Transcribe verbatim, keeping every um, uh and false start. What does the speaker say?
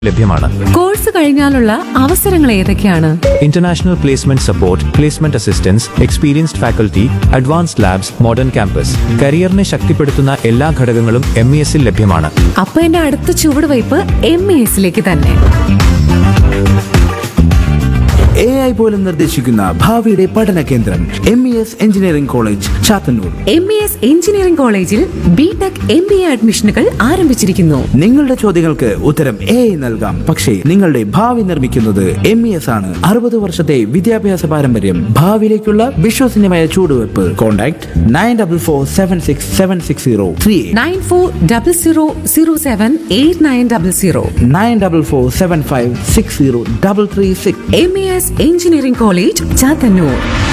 ലഭ്യമാണ്. കോഴ്സ് കഴിഞ്ഞാലുള്ള അവസരങ്ങൾ ഏതൊക്കെയാണ്? International placement support, placement assistance, experienced faculty, advanced labs, modern campus. കരിയറിനെ ശക്തിപ്പെടുത്തുന്ന എല്ലാ ഘടകങ്ങളും എം ഇ എസിൽ ലഭ്യമാണ്. അപ്പൊ എന്റെ അടുത്ത ചുവടുവയ്പ് എം ഇ എസിലേക്ക് തന്നെ. എ ഐ പോലും നിർദ്ദേശിക്കുന്ന ഭാവിയുടെ പഠന കേന്ദ്രം M E S engineering college Chathannoor. M E S engineering കോളേജിൽ B tech M B A അഡ്മിഷനുകൾ ആരംഭിച്ചിരിക്കുന്നു. നിങ്ങളുടെ ചോദ്യങ്ങൾക്ക് ഉത്തരം എ ഐ നൽകാം, പക്ഷേ നിങ്ങളുടെ ഭാവി നിർമ്മിക്കുന്നത് എം ഇ എസ് ആണ്. അറുപത് വർഷത്തെ വിദ്യാഭ്യാസ പാരമ്പര്യം, ഭാവിയിലേക്കുള്ള വിശ്വസനീയമായ ചൂടുവെപ്പ്. Contact nine double four seven six seven six zero three nine four double zero zero seven eight nine double zero nine double four seven five six zero double three six. M E S engineering college Chathannoor.